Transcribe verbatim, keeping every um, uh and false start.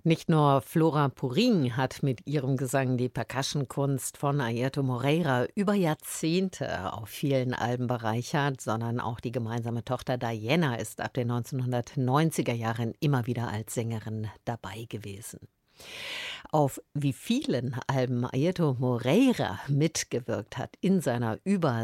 Nicht nur Flora Purin hat mit ihrem Gesang die Percussion-Kunst von Airto Moreira über Jahrzehnte auf vielen Alben bereichert, sondern auch die gemeinsame Tochter Diana ist ab den neunzehnhundertneunziger Jahren immer wieder als Sängerin dabei gewesen. Auf wie vielen Alben Airto Moreira mitgewirkt hat in seiner über